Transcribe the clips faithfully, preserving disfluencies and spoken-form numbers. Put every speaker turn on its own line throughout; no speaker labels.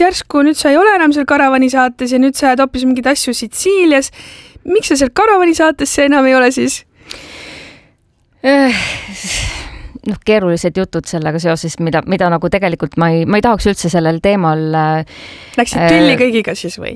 järsku nüüd sa ei ole enam seal karavani saates ja nüüd sa jääd hoopis mingid asju Sitsiilias. Miks sa seal karavani saates see enam ei ole siis?
noh, keerulised jutud sellega seoses, mida, mida nagu tegelikult ma ei, ma ei tahaks üldse sellel teemal
Läksid äh, tülli kõigiga siis või?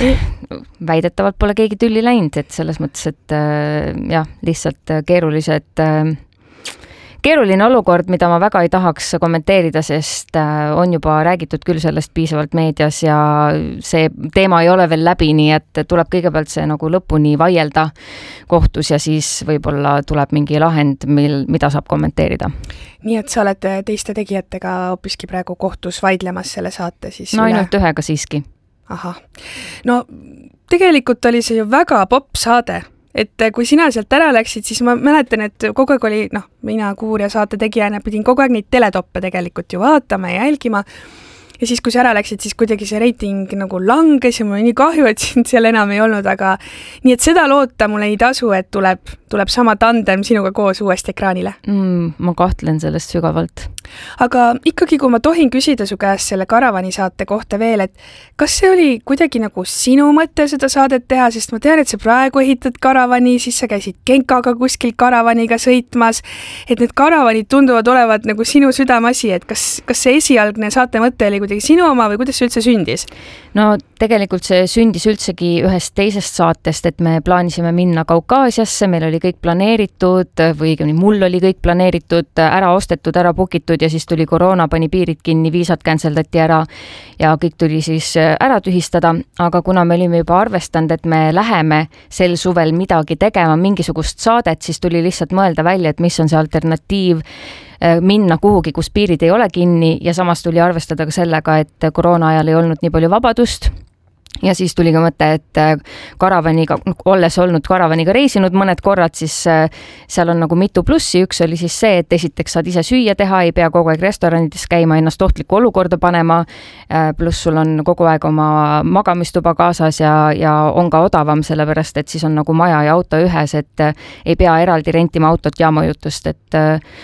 Väidetavalt pole keegi tülli läinud, et selles mõttes, et äh, jah, lihtsalt keerulised äh, keeruline olukord, mida ma väga ei tahaks kommenteerida, sest äh, on juba räägitud küll sellest piisavalt meedias ja see teema ei ole veel läbi, nii et tuleb kõigepealt see nagu lõpuni vaielda kohtus ja siis võib-olla tuleb mingi lahend, mil, mida saab kommenteerida.
Nii et sa oled teiste tegijatega hoopiski praegu kohtus vaidlemas selle saate siis?
No ainult üle... ühega siiski.
Ahah. No tegelikult oli see ju väga popp saade. Et kui sina sealt ära läksid, siis ma mäletan, et kogu aeg oli, noh, mina Kuurja saate tegijana pidin kogu aeg neid teletoppe tegelikult ju vaatama ja jälgima. Ja siis, kui sa ära läksid, siis kuidagi see reiting nagu langes ja mul on nii kahju, et sind seal enam ei olnud, aga nii et seda loota mulle ei tasu, et tuleb, tuleb sama tandem sinuga koos uuesti ekraanile.
Mm, ma kahtlen sellest sügavalt.
Aga ikkagi, kui ma tohin küsida su käest selle karavani saate kohta veel, et kas see oli kuidagi nagu sinu mõte seda saadet teha, sest ma tean, et sa praegu ehitad karavani, siis sa käisid Genkaga kuskil karavaniga sõitmas, et need karavanid tunduvad olevat nagu sinu südamasi, et kas, kas see esialgne saate mõte oli kuidagi sinu oma või kuidas see üldse sündis?
No tegelikult see sündis üldsegi ühest teisest saatest, et me plaanisime minna Kaukaasiasse, meil oli kõik planeeritud või mul oli kõik planeeritud, ära ostetud, ära bukitud ja siis tuli koroona, pani piirid kinni, viisad canceldati ära ja kõik tuli siis ära tühistada, aga kuna me olime juba arvestanud, et me läheme sel suvel midagi tegema, mingisugust saadet, siis tuli lihtsalt mõelda välja, et mis on see alternatiiv minna kuhugi, kus piirid ei ole kinni ja samas tuli arvestada ka sellega, et koroona ajal ei olnud nii palju vabadust. Ja siis tuli ka mõte, et karavaniga, olles olnud karavaniga reisinud mõned korrad, siis seal on nagu mitu plussi. Üks oli siis see, et esiteks saad ise süüa teha, ei pea kogu aeg restoranides käima, ennast ohtlikku olukorda panema, pluss sul on kogu aeg oma magamistuba kaasas ja, ja on ka odavam, sellepärast, et siis on nagu maja ja auto ühes, et ei pea eraldi rentima autot ja majutust, et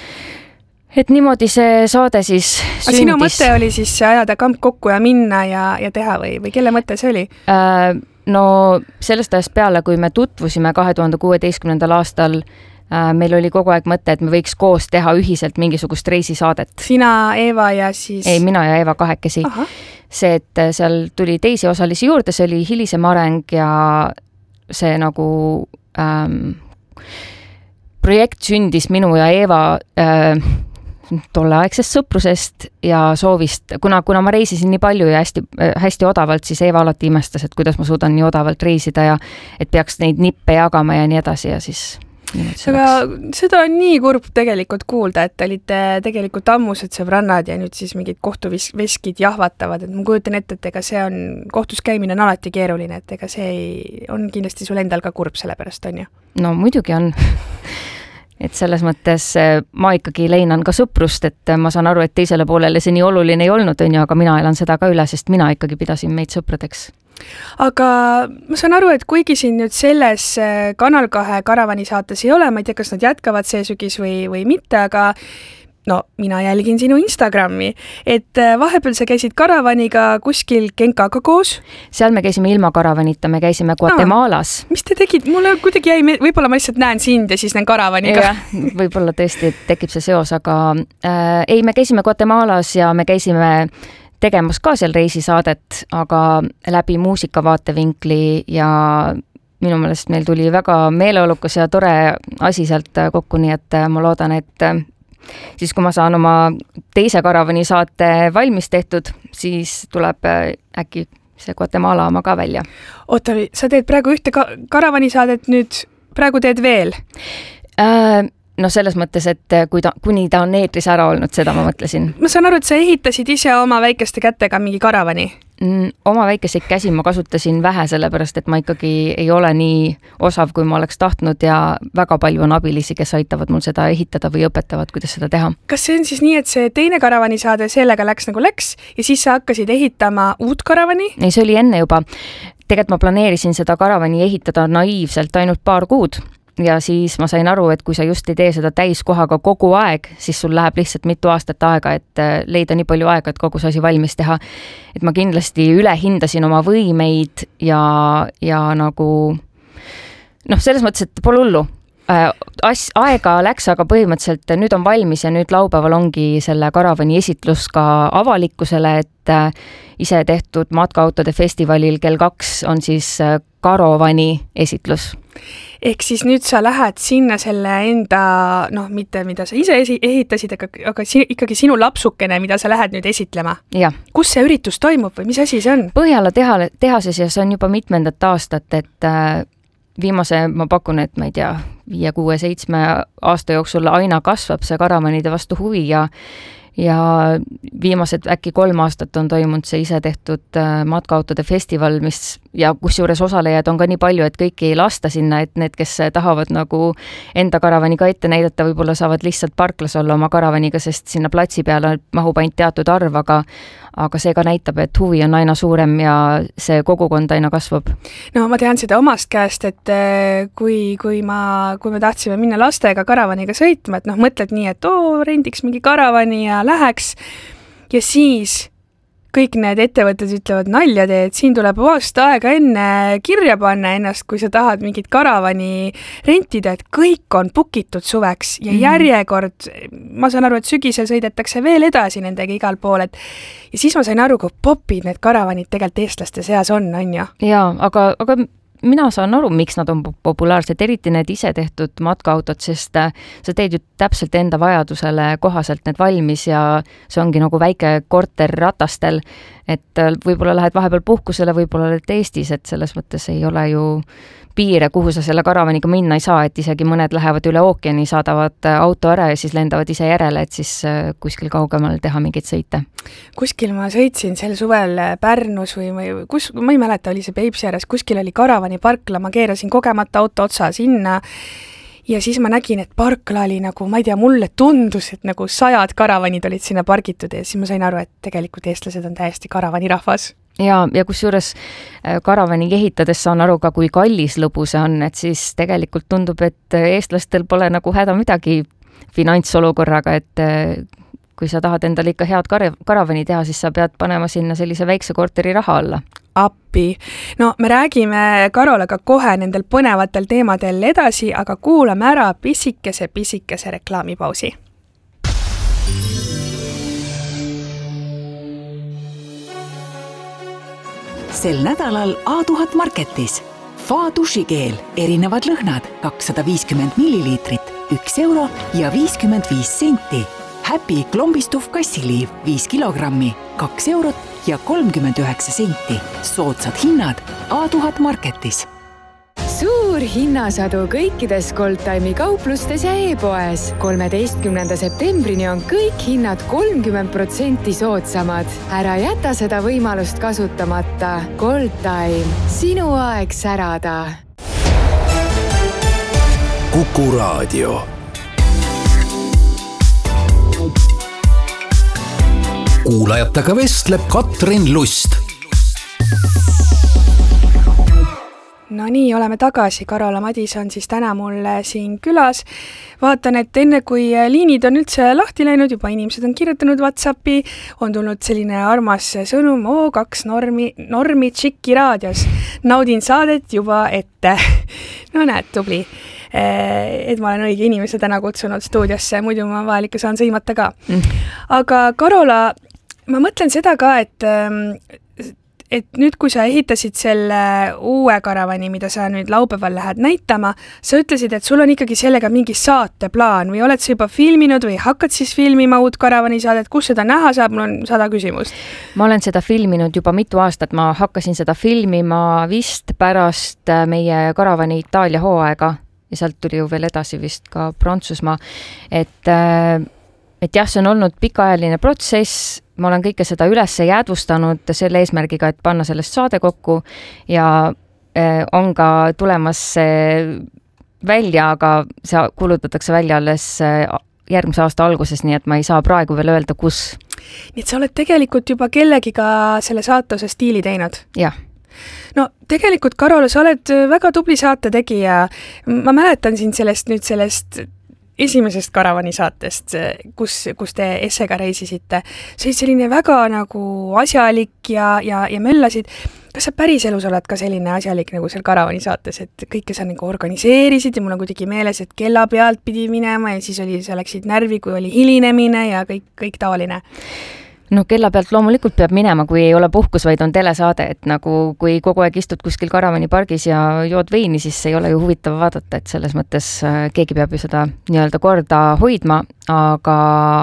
Et niimoodi see saade siis sündis.
Aga sinu mõte oli siis ajada kamp kokku ja minna ja, ja teha või, või kelle mõte see oli?
Äh, no sellest ajast peale, kui me tutvusime kahe tuhande kuueteistkümnendal aastal, äh, meil oli kogu aeg mõte, et me võiks koos teha ühiselt mingisugust reisisaadet.
Sina, Eeva ja siis...
Ei, mina ja Eeva kahekesi. Aha. See, et seal tuli teisi osalisi juurde, see oli hilisem areng ja see nagu... Ähm, projekt sündis minu ja Eeva... Äh, tolleaegsest sõprusest ja soovist, kuna, kuna ma reisisin nii palju ja hästi, hästi odavalt, siis Eeva alati imestas, et kuidas ma suudan nii odavalt reisida ja et peaks neid nippe jagama ja nii edasi ja siis...
Aga seda on nii kurb tegelikult kuulda, et olite tegelikult ammused sõbrannad ja nüüd siis mingid kohtuveskid jahvatavad, et ma kujutan ette, et ega see on, kohtus käimine on alati keeruline, et ega see ei, on kindlasti sul endal ka kurb selle pärast, on ju?
No muidugi on. Et selles mõttes ma ikkagi leinan ka sõprust, et ma saan aru, et teisele poolele see nii oluline ei olnud, on ju, aga mina elan seda ka üle, sest mina ikkagi pidasin meid sõpradeks.
Aga ma saan aru, et kuigi siin nüüd selles Kanal kahe karavani saates ei ole, ma ei tea, kas nad jätkavad see sügis või, või mitte, aga no mina jälgin sinu Instagrami, et vahepeal sa käisid karavaniga kuskil Genkaga koos?
Seal me käisime ilma karavanita, me käisime Guatemalas.
Mis te tegid? Mulle kuidagi jäi, võib-olla ma lihtsalt näen sind ja siis näen karavaniga.
Ja, võib-olla tõesti tekib see seos, aga äh, ei, me käisime Guatemalas ja me käisime tegemas ka seal reisisaadet, aga läbi muusikavaatevinkli ja minu meelest meil tuli väga meeleolukas ja tore asi sealt kokku, nii et ma loodan, et siis kui ma saan oma teise karavani saate valmis tehtud, siis tuleb äkki see Guatemala oma ka välja.
Oota, sa teed praegu ühte ka- karavani saadet nüüd, praegu teed veel?
Äh, no selles mõttes, et kui ta, kuni ta on eetris ära olnud, seda ma mõtlesin.
Ma saan aru, et sa ehitasid ise oma väikeste kätega mingi karavani?
Mm, oma väikeseid käsi ma kasutasin vähe, sellepärast, et ma ikkagi ei ole nii osav, kui ma oleks tahtnud ja väga palju on abilisi, kes aitavad mul seda ehitada või õpetavad, kuidas seda teha.
Kas see on siis nii, et see teine karavani saade sellega läks nagu läks ja siis sa hakkasid ehitama uut karavani?
Ei, see oli enne juba. Tegelikult ma planeerisin seda karavani ehitada naiivselt ainult paar kuud. ja siis ma sain aru, et kui sa just ei tee seda täiskohaga kogu aeg, siis sul läheb lihtsalt mitu aastat aega, et leida nii palju aega, et kogu see asi valmis teha. Et ma kindlasti ülehindasin oma võimeid ja, ja nagu noh, selles mõttes, et pole hullu. As, aega läks, aga põhimõtteliselt nüüd on valmis ja nüüd laupäeval ongi selle karavani esitlus ka avalikkusele, et ise tehtud matkaautode festivalil kell kaks on siis karavani esitlus.
Ehk siis nüüd sa lähed sinna selle enda, noh, mitte mida sa ise ehitasid, aga, aga si, ikkagi sinu lapsukene, mida sa lähed nüüd esitlema.
Ja.
Kus see üritus toimub või mis asi see on?
Põhjala teha, tehases ja see on juba mitmendat aastat, et viimase ma pakun, et ma ei tea, viie, kuue, seitsme aasta jooksul aina kasvab see karavanide vastu huvi ja ja viimased äkki kolm aastat on toimunud see ise tehtud matkaautode festival, mis ja kus juures osalejad on ka nii palju, et kõiki ei lasta sinna, et need, kes tahavad nagu enda karavani ka ette näidata, võib-olla saavad lihtsalt parklas olla oma karavaniga, sest sinna platsi peale mahub ainult teatud arv, aga aga see ka näitab, et huvi on aina suurem ja see kogukond aina kasvab.
No ma tean seda omast käest, et kui, kui, ma, kui me tahtsime minna lastega karavaniga sõitma, et noh, mõtled nii, et oo, rendiks mingi karavani ja läheks ja siis kõik need ettevõtted ütlevad nalja tee, et siin tuleb aasta aega enne kirja panna ennast, kui sa tahad mingit karavani rentida, et kõik on bukitud suveks ja mm-hmm. järjekord, ma saan aru, et sügisel sõidetakse veel edasi nendega igal pool, et ja siis ma sain aru, kui popid need karavanid tegelikult eestlaste seas on, on ju?
Jaa, aga, aga mina saan aru, miks nad on populaarsed, eriti need ise tehtud matkaautod, sest sa teed ju täpselt enda vajadusele kohaselt need valmis ja see ongi nagu väike korter ratastel, et võib-olla lähed vahepeal puhkusele, võib-olla oled Eestis, et selles mõttes ei ole ju piire, kuhu sa selle karavaniga minna ei saa, et isegi mõned lähevad üle ookeani, saadavad auto ära ja siis lendavad ise järele, et siis kuskil kaugemal teha mingeid sõite.
Kuskil ma sõitsin sel suvel Pärnus või ma, kus, ma ei mäleta, oli see Peipsi ääres, kuskil oli karavani parkla, ma keerasin kogemata auto otsa sinna ja siis ma nägin, et parkla oli nagu, ma ei tea, mulle tundus, et nagu sajad karavanid olid sinna pargitud ja siis ma sain aru, et tegelikult eestlased on täiesti karavani rahvas.
Ja, ja kus juures karavani ehitades saan aru ka, kui kallis lõbu see on, et siis tegelikult tundub, et eestlastel pole nagu häda midagi finantsolukorraga, et kui sa tahad endale ikka head karavani teha, siis sa pead panema sinna sellise väikse korteri raha alla.
Appi. No me räägime Karolaga kohe nendel põnevatel teemadel edasi, aga kuulame ära pisikese, pisikese reklaamipausi.
Sel nädalal A tuhat Marketis. Fa dušikeel, erinevad lõhnad, kakssada viiskümmend milliliitrit, üks euro ja viiskümmend viis senti. Happy klombistuv kassiliiv, viis kilogrammi, kaks eurot ja kolmkümmend üheksa senti. Soodsad hinnad A tuhat Marketis.
Suur hinnasadu kõikides Goldtime'i kauplustes ja e-poes. kolmeteistkümnenda septembrini on kõik hinnad kolmkümmend protsenti soodsamad. Ära jäta seda võimalust kasutamata. Goldtime, sinu aeg särada.
Kuku Raadio. Kuulajatega vestleb Katrin Lust.
No nii, oleme tagasi. Karola Madison siis täna mulle siin külas. Vaatan, et enne kui liinid on üldse lahti läinud, juba inimesed on kirjutanud WhatsAppi, on tulnud selline armas sõnum, oo, kaks normi, normi Tšiki raadios. Naudin saadet juba ette. No näed, tubli. Et ma olen õige inimese täna kutsunud stuudiosse, muidu ma vahel ikka saan sõimata ka. Aga Karola, ma mõtlen seda ka, et et nüüd, kui sa ehitasid selle uue karavani, mida sa nüüd laupäeval lähed näitama, sa ütlesid, et sul on ikkagi sellega mingi saateplaan või oled sa juba filminud või hakkad siis filmima uut karavani saadet, kus seda näha saab, mul on sada küsimust.
Ma olen seda filminud juba mitu aastat, ma hakkasin seda filmima vist pärast meie karavani Itaalia hooaega ja sealt tuli ju veel edasi vist ka Prantsusmaa, et et jah, see on olnud pikaajaline protsess, ma olen kõike seda üles jäädvustanud selle eesmärgiga, et panna sellest saade kokku ja on ka tulemas välja, aga see kuulutatakse välja alles järgmise aasta alguses, nii et ma ei saa praegu veel öelda, kus.
Nii et sa oled tegelikult juba kellegiga selle saatuse stiili teinud?
Jah.
No tegelikult, Karol, sa oled väga tubli saate tegija. Ma mäletan sind sellest nüüd sellest esimesest Karavani saatest, kus, kus te Essega reisisite. See oli selline väga nagu asjalik ja, ja, ja möllasid. Kas sa päris elus oled ka selline asjalik nagu seal Karavani saates, et kõike sa nagu organiseerisid ja mul on kuidagi meeles, et kella pealt pidi minema ja siis oli, sa läksid närvi, kui oli hilinemine ja kõik, kõik taoline?
No kella pealt loomulikult peab minema, kui ei ole puhkus, vaid on telesaade, et nagu kui kogu aeg istud kuskil Karavani pargis ja jood veini, siis ei ole ju huvitav vaadata, et selles mõttes keegi peab ju seda nii-öelda korda hoidma, aga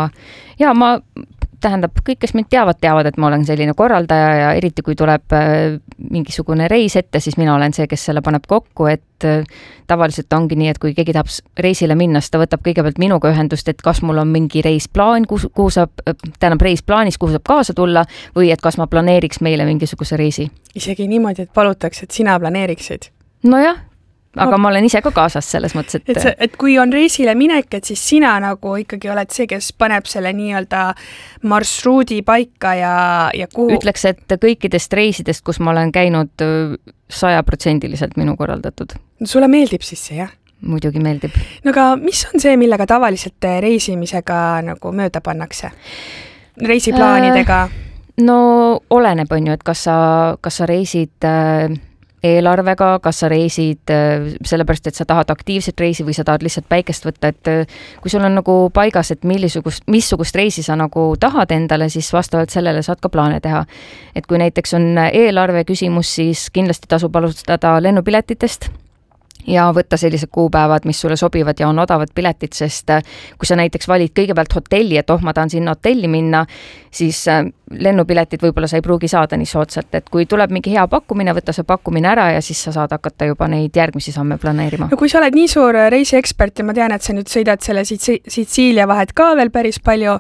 ja ma tähendab, kõik, kes mind teavad, teavad, et ma olen selline korraldaja ja eriti kui tuleb mingisugune reis ette, siis mina olen see, kes selle paneb kokku, et tavaliselt ongi nii, et kui keegi tahab reisile minna, siis ta võtab kõigepealt minuga ühendust, et kas mul on mingi reisplaan, kuhu saab, tähendab reisplaanis, kuhu saab kaasa tulla või et kas ma planeeriks meile mingisuguse reisi.
Isegi niimoodi, et palutaks, et sina planeeriksid?
Nojah. Aga ma olen ise ka kaasas selles mõttes, et...
Et, see, et kui on reisile minek, et siis sina nagu ikkagi oled see, kes paneb selle nii-öelda marsruudi paika ja, ja kuhu...
Ütleks, et kõikidest reisidest, kus ma olen käinud sajaprotsendiliselt minu korraldatud.
No, sulle meeldib siis see, jah?
Muidugi meeldib.
No aga mis on see, millega tavaliselt reisimisega nagu mööda pannakse? Reisiplaanidega?
Äh, no oleneb on ju, et kas sa, kas sa reisid... Äh, eelarvega, kas sa reisid sellepärast, et sa tahad aktiivset reisi või sa tahad lihtsalt päikest võtta, et kui sul on nagu paigas, et millisugust, missugust reisi sa nagu tahad endale, siis vastavalt sellele saad ka plaane teha. Et kui näiteks on eelarve küsimus, siis kindlasti tasub alustada lennupiletitest ja võtta sellised kuupäevad, mis sulle sobivad ja on odavad piletid, sest kui sa näiteks valid kõigepealt hotelli, et oh, ma tahan sinna hotelli minna, siis lennupiletid võib-olla sa ei pruugi saada nii soodsalt, et kui tuleb mingi hea pakkumine, võtta see pakkumine ära ja siis sa saad hakata juba neid järgmisi samme planeerima.
No kui sa oled nii suur reisiekspert ja ma tean, et sa nüüd sõidad selle Sitsiilia vahet ka veel päris palju,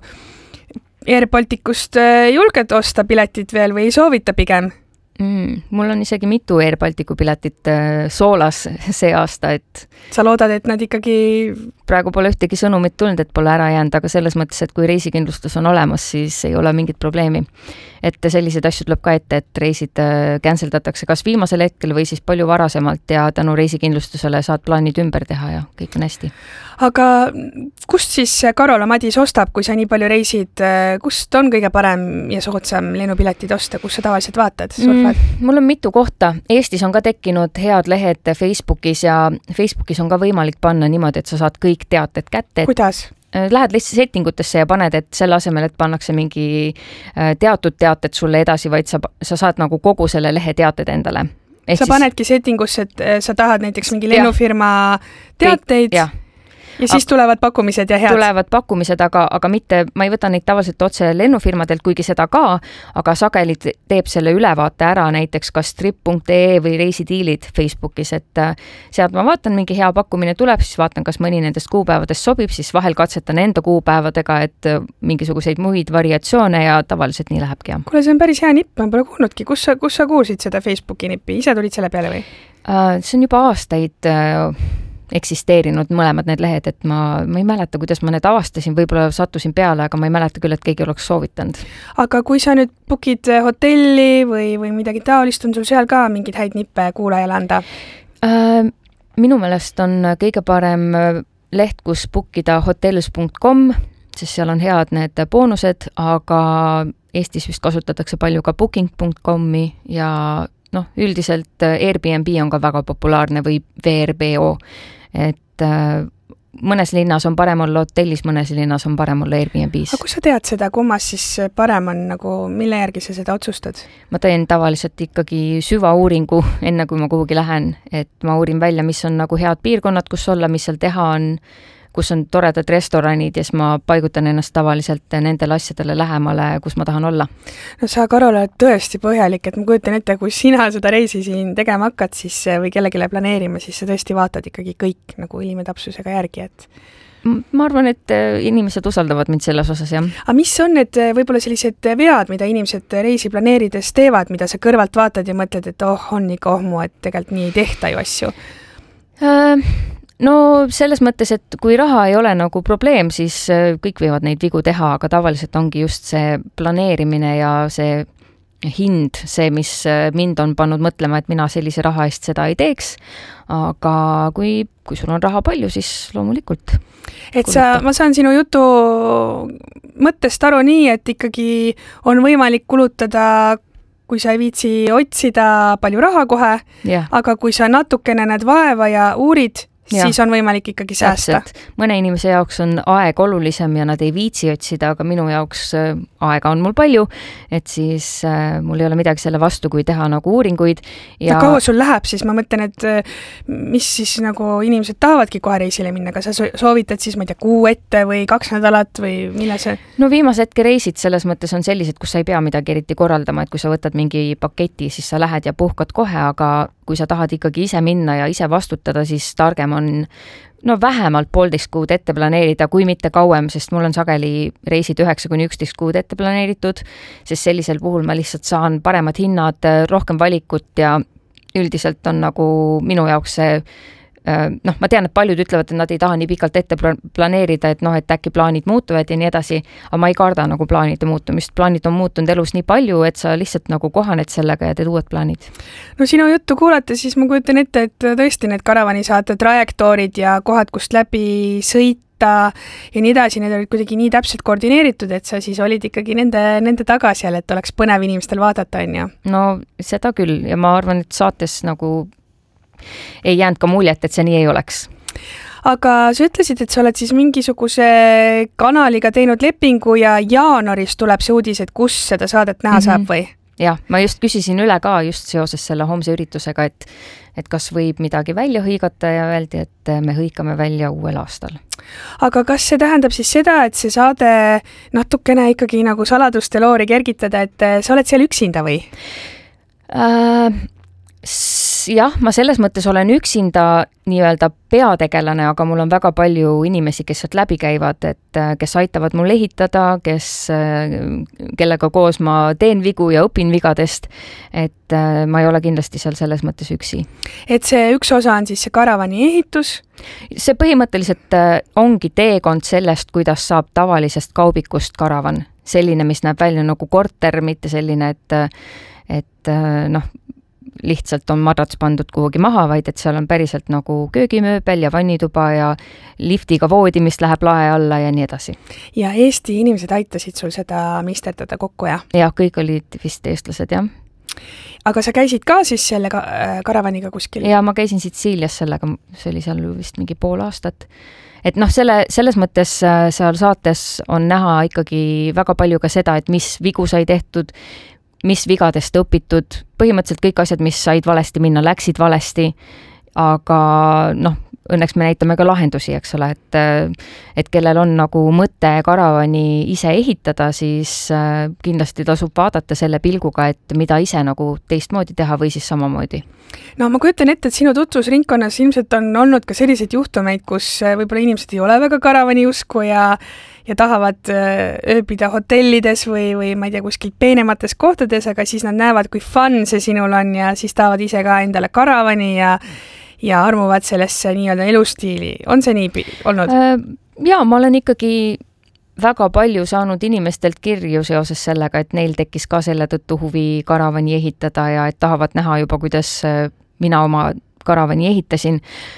Air Balticust julged osta piletid veel või ei soovita pigem?
Mm, mul on isegi mitu Air Balticu piletit soolas see aasta, et
sa loodad, et nad ikkagi...
Praegu pole ühtegi sõnumit tulnud, et pole ära jäänud, aga selles mõttes, et kui reisikindlustus on olemas, siis ei ole mingit probleemi. Et sellised asju tuleb ka ette, et reisid canceldatakse kas viimasel hetkel või siis palju varasemalt ja tänu reisikindlustusele saad plaanid ümber teha ja kõik on hästi.
Aga kust siis Karola Madis ostab, kui sa nii palju reisid, kust on kõige parem ja soodsam lennupiletid osta, kus sa tavaliselt vaatad?
Mm, mul on mitu kohta. Eestis on ka tekkinud head lehed Facebookis ja Facebookis on ka võimalik panna niimoodi, et sa saad kõik teated kätte.
Kuidas?
Lähed lihtsalt settingutesse ja paned, et selle asemel, et pannakse mingi teatud teated sulle edasi, vaid sa, sa saad nagu kogu selle lehe teated endale.
Ehk sa siis... panedki settingusse, et sa tahad näiteks mingi lennufirma teateid ja, ja siis tulevad pakkumised ja head.
Tulevad pakkumised, aga, aga mitte, ma ei võta neid tavaliselt otse lennufirmadelt, kuigi seda ka, aga sageli teeb selle ülevaate ära näiteks kas trip punkt ee või reisidiilid Facebookis, et sealt ma vaatan, mingi hea pakkumine tuleb, siis vaatan, kas mõni nendest kuupäevadest sobib, siis vahel katsetan enda kuupäevadega, et mingisuguseid muid variatsioone ja tavaliselt nii lähebki.
Kuule, see on päris hea nipp, ma pole kuulnudki. Kus sa, kus sa kuulsid seda Facebooki nippi? Ise tulid selle peale või?
See on juba aastaid eksisteerinud mõlemad need lehed, et ma, ma ei mäleta, kuidas ma need avastasin, võib-olla sattusin peale, aga ma ei mäleta küll, et keegi oleks soovitanud.
Aga kui sa nüüd bookid hotelli või, või midagi taolist, on sul seal ka mingid häid nippe kuulajale anda?
Äh, minu meelest on kõige parem leht, kus bookida hotels punkt com, sest seal on head need boonused, aga Eestis vist kasutatakse palju ka booking punkt comi ja noh, üldiselt Airbnb on ka väga populaarne või V R B O, et äh, mõnes linnas on parem olla hotellis, mõnes linnas on parem olla Airbnbis.
Aga kui sa tead seda, kummas siis parem on, nagu mille järgi sa seda otsustad?
Ma teen tavaliselt ikkagi süva uuringu, enne kui ma kuhugi lähen, et ma uurin välja, mis on nagu head piirkonnad, kus olla, mis seal teha on, kus on toredad restoranid ja siis ma paigutan ennast tavaliselt nendele asjadele lähemale, kus ma tahan olla.
No sa, Karol, oled tõesti põhjalik, et ma kujutan ette, kui sina seda reisi siin tegema hakkad siis, või kellegile planeerima, siis sa tõesti vaatad ikkagi kõik nagu ilimetapsusega järgi, et
ma arvan, et inimesed usaldavad mind selles osas, jah.
Aga mis on need võib-olla sellised vead, mida inimesed reisi planeerides teevad, mida sa kõrvalt vaatad ja mõtled, et oh, on ikka ohmu, et tegelikult nii ei tehta ju asju?
Äh... No selles mõttes, et kui raha ei ole nagu probleem, siis kõik võivad neid vigu teha, aga tavaliselt ongi just see planeerimine ja see hind see, mis mind on pannud mõtlema, et mina sellise raha eest seda ei teeks, aga kui, kui sul on raha palju, siis loomulikult.
Et sa, ma saan sinu jutu mõttest aru nii, et ikkagi on võimalik kulutada, kui sa ei viitsi otsida palju raha kohe,
yeah.
aga kui sa natukene näed vaeva ja uurid, ja. Siis on võimalik ikkagi säästa.
Täpselt. Mõne inimese jaoks on aeg olulisem ja nad ei viitsi otsida, aga minu jaoks aega on mul palju, et siis äh, mul ei ole midagi selle vastu, kui teha nagu uuringuid.
Ja, ja kaua sul läheb siis? Ma mõtlen, et mis siis nagu inimesed tahavadki kohe reisile minna, kas sa soovitad siis, ma ei tea, kuu ette või kaks nädalat või mille see?
No viimase hetke reisid selles mõttes on sellised, kus sa ei pea midagi eriti korraldama, et kui sa võtad mingi paketi, siis sa lähed ja puhkad kohe, aga kui sa tahad ikkagi ise minna ja ise vastutada, siis targem on no vähemalt poolteist kuud ette planeerida, kui mitte kauem, sest mul on sageli reisid üheksa kuni üksteist kuud ette planeeritud, sest sellisel puhul ma lihtsalt saan paremad hinnad, rohkem valikut ja üldiselt on nagu minu jaoks see noh, ma tean, et paljud ütlevad, et nad ei taha nii pikalt ette planeerida, et noh, et äkki plaanid muutuvad ja nii edasi, aga ma ei karda nagu plaanide muutumist. Plaanid on muutunud elus nii palju, et sa lihtsalt nagu kohaned sellega ja teed uued plaanid.
No sinu juttu kuulata, siis ma kujutan ette, et tõesti need karavani saate trajektoorid ja kohad, kust läbi sõita ja nii edasi, need olid kuidagi nii täpselt koordineeritud, et sa siis olid ikkagi nende, nende taga seal, et oleks põnev inimestel vaadata, on ju?
No seda küll ja ma arvan, et saates nagu ei jäänud ka muljet, et see nii ei oleks.
Aga sa ütlesid, et sa oled siis mingisuguse kanaliga teinud lepingu ja jaanuaris tuleb see uudis, et kus seda saadet näha mm-hmm. saab või?
Jah, ma just küsisin üle ka just seoses selle homse üritusega, et, et kas võib midagi välja hõigata ja öeldi, et me hõikame välja uuel aastal.
Aga kas see tähendab siis seda, et see saade natukene ikkagi nagu saladuste loori kergitada, et sa oled seal üksinda või?
Äh... Jah, ma selles mõttes olen üksinda nii-öelda peategelane, aga mul on väga palju inimesi, kes sealt läbi käivad, et kes aitavad mul ehitada, kes, kellega koos ma teen vigu ja õpin vigadest, et ma ei ole kindlasti seal selles mõttes üksi.
Et see üks osa on siis see karavani ehitus?
See põhimõtteliselt ongi teekond sellest, kuidas saab tavalisest kaubikust karavan. Selline, mis näeb välja nagu korter, mitte selline, et, et noh, lihtsalt on madrats pandud kuhugi maha, vaid et seal on päriselt nagu köögimööbel ja vannituba ja liftiga voodi, mis läheb lae alla ja nii edasi.
Ja Eesti inimesed aitasid sul seda misterdada kokku, jah?
Jah, kõik olid vist eestlased, jah.
Aga sa käisid ka siis selle karavaniga kuskil?
Ja ma käisin Sitsiilias sellega, see oli seal vist mingi pool aastat. Et noh, selle, selles mõttes seal saates on näha ikkagi väga palju ka seda, et mis vigu sai tehtud, mis vigadest õpitud, põhimõtteliselt kõik asjad, mis said valesti minna, läksid valesti, aga noh, õnneks me näitame ka lahendusi, eks ole, et, et kellel on nagu mõte karavani ise ehitada, siis kindlasti tasub vaadata selle pilguga, et mida ise nagu teistmoodi teha või siis samamoodi.
No ma kujutan ette, et sinu tutvusringkonnas ilmselt on olnud ka selliseid juhtumeid, kus võib-olla inimesed ei ole väga karavani usku ja ja tahavad ööbida hotellides või, või ma ei tea, kuskil peenemates kohtades, aga siis nad näevad, kui fun see sinul on ja siis tahavad ise ka endale karavani ja ja armuvad sellesse nii-öelda elustiili. On see nii olnud?
Jaa, ma olen ikkagi väga palju saanud inimestelt kirju seoses sellega, et neil tekkis ka selle tõttu huvi karavani ehitada ja et tahavad näha juba, kuidas mina oma karavani ehitasin.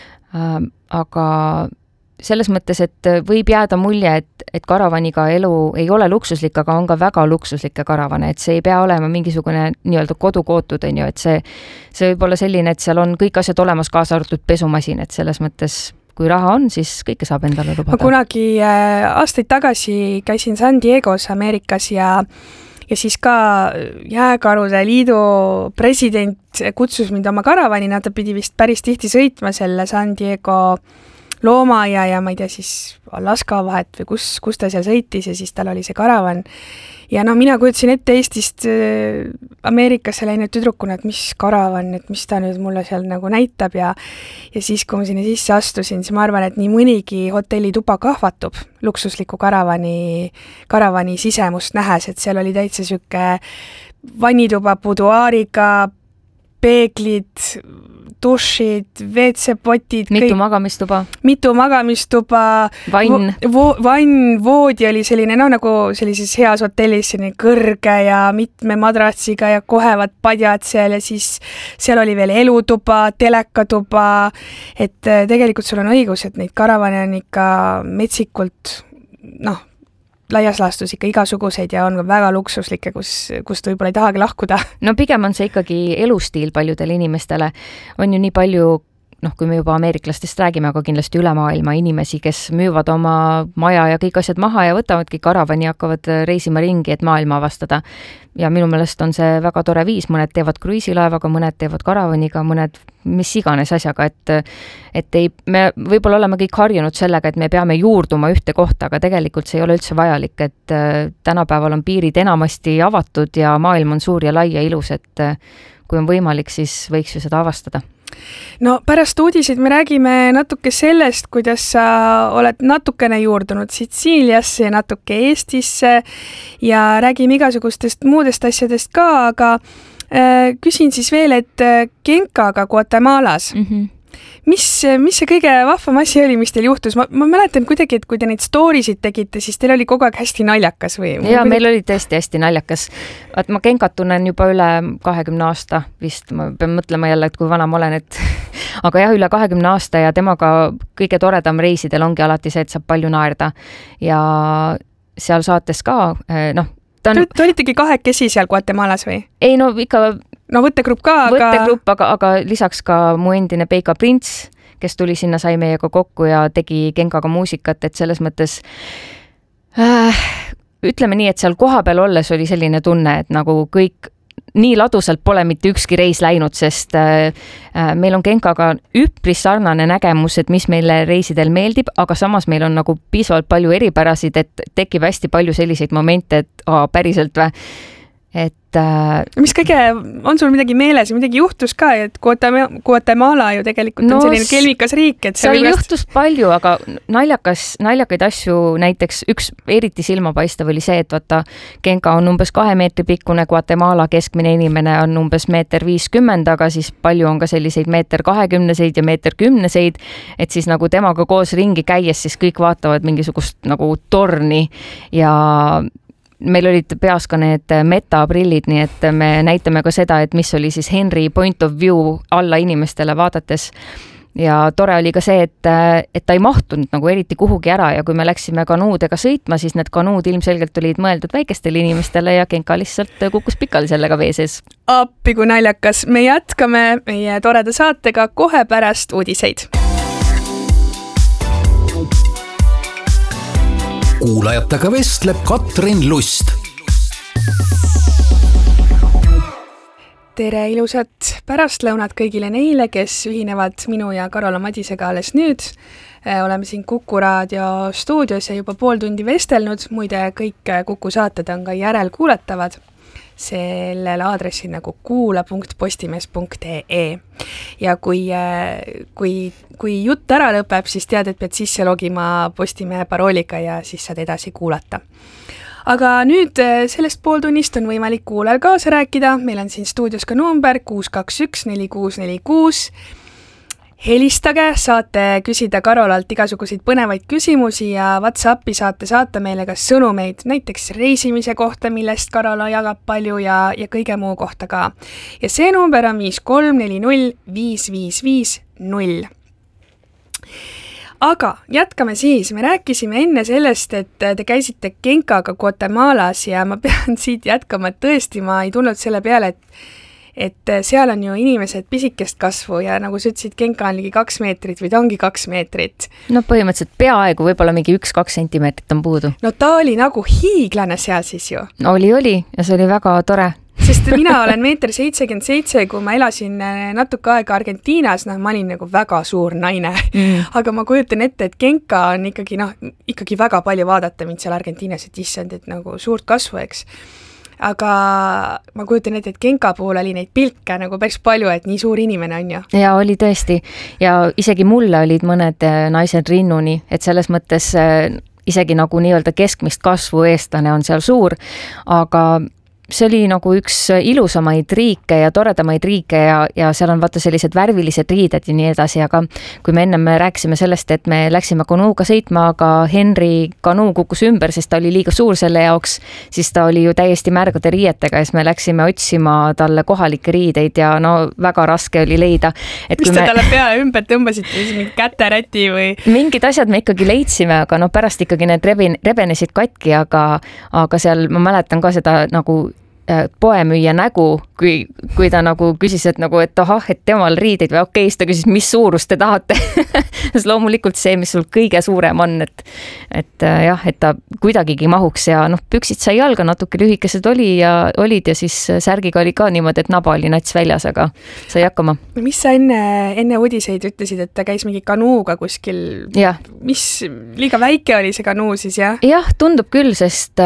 Aga selles mõttes, et võib jääda mulje, et, et karavaniga elu ei ole luksuslik, aga on ka väga luksuslikke karavane, et see ei pea olema mingisugune nii-öelda kodukootud, on ju, et see, see võib olla selline, et seal on kõik asjad olemas, kaasa arvatud pesumasin, et selles mõttes, kui raha on, siis kõike saab endale lubada.
Ma kunagi äh, aastaid tagasi käisin San Diegos Ameerikas ja ja siis ka Jääkarude liidu president kutsus mind oma karavani, nad pidi vist päris tihti sõitma selle San Diego looma ja, ja ma ei tea siis Alaska vahet või kus, kus ta seal sõitis ja siis tal oli see karavan. Ja noh, mina kujutasin ette Eestist äh, Ameerikasse läinud tüdrukuna, et mis karavan, et mis ta nüüd mulle seal nagu näitab ja ja siis, kui ma sinna sisse astusin, siis ma arvan, et nii mõnigi hotellituba kahvatub luksusliku karavani, karavani sisemust nähes, et seal oli täitsa süke vannituba buduaariga, peeglid, dušid, V C-potid.
Mitu kõik, magamistuba.
Mitu magamistuba.
Vann.
Vo, vann, voodi oli selline, no nagu sellises heas hotellis selline kõrge ja mitme madratsiga ja kohevad padjad seal ja siis seal oli veel elutuba, telekatuba, et tegelikult sul on õigus, et neid karavane on ikka metsikult, noh, laias laastus ikka igasuguseid ja on väga luksuslikke, kus, kust võib-olla ei tahagi lahkuda.
No pigem on see ikkagi elustiil paljudele inimestele. On ju nii palju, noh, kui me juba ameeriklastest räägime, aga kindlasti üle maailma inimesi, kes müüvad oma maja ja kõik asjad maha ja võtavadki karavani ja hakkavad reisima ringi, et maailma avastada. Ja minu meelest on see väga tore viis, mõned teevad kruiisilaevaga, mõned teevad karavaniga, mõned mis iganes asjaga, et, et ei, me võib-olla oleme kõik harjunud sellega, et me peame juurduma ühte kohta, aga tegelikult see ei ole üldse vajalik, et tänapäeval on piirid enamasti avatud ja maailm on suur ja lai ja ilus, et kui on võimalik, siis võiks ju seda avastada.
No pärast uudiseid me räägime natuke sellest, kuidas sa oled natukene juurdunud Sitsiiliasse ja natuke Eestisse ja räägime igasugustest muudest asjadest ka, aga äh, küsin siis veel, et Genkaga Guatemalas, mm-hmm. mis, mis see kõige vahvam asi oli, mis teil juhtus? Ma, ma mäletan kuidagi, et kui te neid storysid tegite, siis teil oli kogu aeg hästi naljakas või?
Ja kuidagi... meil oli tõesti hästi naljakas. Vaat ma Genkat tunnen juba üle kahekümne aasta vist, ma pean mõtlema jälle, et kui vana ma olen, et aga jah, üle kahekümne aasta ja temaga kõige toredam reisidel ongi alati see, et saab palju naerda ja seal saates ka, noh, ta on...
Te olitegi kahekesi seal Guatemalas või?
Ei, no ikka...
No võttegrupp ka, aga...
Võttegrupp, aga, aga lisaks ka mu endine Peika Prints, kes tuli sinna, sai meiega kokku ja tegi Genkaga muusikat, et selles mõttes äh, ütleme nii, et seal kohapeal olles oli selline tunne, et nagu kõik nii ladusalt pole mitte ükski reis läinud, sest äh, meil on Genkaga üpris sarnane nägemus, et mis meile reisidel meeldib, aga samas meil on nagu piisavalt palju eripärasid, et tekib hästi palju selliseid momente, et aa, päriselt või, et
mis kõige, on sul midagi meeles ja midagi juhtus ka, et Guatemala ju tegelikult no, on selline kelmikas riik, et
seal juhtus vast... palju, aga naljakas, naljakaid asju, näiteks üks eriti silmapaistav oli see, et vaata, Genka on umbes kahe meetri pikkune, Guatemala keskmine inimene on umbes meeter viiskümmend, aga siis palju on ka selliseid meeter kahekümneseid ja meeter kümneseid, et siis nagu temaga koos ringi käies, siis kõik vaatavad mingisugust nagu torni ja meil olid peas ka need metaprillid, nii et me näitame ka seda, et mis oli siis Henry point of view alla inimestele vaadates. Ja tore oli ka see, et, et ta ei mahtunud nagu eriti kuhugi ära ja kui me läksime kanuudega sõitma, siis need kanuud ilmselgelt olid mõeldud väikestele inimestele ja Genka lihtsalt kukkus pikali sellega vee sees.
Appi kui naljakas. Me jätkame meie toreda saatega kohe pärast uudiseid.
Kuulajatega vestleb Katrin Lust.
Tere ilusat pärastlõunat kõigile neile, kes ühinevad minu ja Karola Madisega alles nüüd. Oleme siin Kuku Raadio stuudios ja juba pool tundi vestelnud. Muide, kõik Kuku saated on ka järelkuulatavad sellel aadressil nagu kuula punkt postimees punkt ee. Ja kui, kui, kui jutt ära lõpeb, siis tead, et pead sisse logima Postimehe parooliga ja siis saad edasi kuulata. Aga nüüd sellest pool tunnist on võimalik kuulajal kaasa rääkida. Meil on siin stuudios ka number kuus kaks üks neli kuus neli kuus. Helistage, saate küsida Karolalt igasuguseid põnevaid küsimusi ja WhatsAppi saate saata meile ka sõnumeid, näiteks reisimise kohta, millest Karola jagab palju ja, ja kõige muu kohta ka. Ja see number on viis kolm neli null viis viis viis null. Aga jätkame siis, me rääkisime enne sellest, et te käisite Genkaga Guatemalas ja ma pean siit jätkama, et tõesti ma ei tulnud selle peale, et et seal on ju inimesed pisikest kasvu ja nagu sa ütlesid, Genka on ligi kaks meetrit või ta ongi kaks meetrit.
No põhimõtteliselt peaaegu, võib-olla mingi üks-kaks sentimeetrit on puudu.
No ta oli nagu hiiglane seal siis ju.
Oli, oli ja see oli väga tore.
Sest mina olen meeter seitsekümmend seitse, kui ma elasin natuke aega Argentiinas, noh, ma olin nagu väga suur naine. Mm. Aga ma kujutan ette, et Genka on ikkagi, noh, ikkagi väga palju vaadata mind seal Argentiinas, et issand, et nagu suurt kasvu, eks. Aga ma kujutan ette, et Genka puhul oli neid pilke nagu päris palju, et nii suur inimene on ju.
Ja oli tõesti. Ja isegi mulle olid mõned naised rinnuni, et selles mõttes isegi nagu nii-öelda keskmist kasvu eestlane on seal suur, aga see oli nagu üks ilusamaid riike ja toredamaid riike ja, ja seal on vaata sellised värvilised riided ja nii edasi, aga kui me enne me rääkisime sellest, et me läksime kanuuga sõitma, aga Henri kanuu kukkus ümber, sest ta oli liiga suur selle jaoks, siis ta oli ju täiesti märgade riietega ja siis me läksime otsima talle kohalikke riideid ja no väga raske oli leida. Et
mis te
me...
talle peale ümber tõmbasite, siis mingi käteräti või?
Mingid asjad me ikkagi leidsime, aga no pärast ikkagi need rebin, rebenesid katki, aga, aga seal ma mäletan ka seda nagu poemüüja nägu, kui, kui ta nagu küsis, et nagu, et ahah, et temal riideid või okei, siis ta küsis, mis suurust te tahate. Sest loomulikult see, mis sul kõige suurem on, et, et jah, et ta kuidagigi mahuks ja noh, püksid sai jalga, natuke lühikesed oli ja olid ja siis särgiga oli ka niimoodi, et naba oli nats väljas, aga sai hakkama.
Mis sa enne, enne uudiseid ütlesid, et ta käis mingi kanuuga kuskil?
Ja.
Mis liiga väike oli see kanuu siis, jah?
Jah, tundub küll, sest